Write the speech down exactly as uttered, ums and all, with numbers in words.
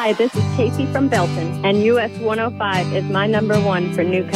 Hi, this is Casey from Belton, and U S one oh five is my number one for new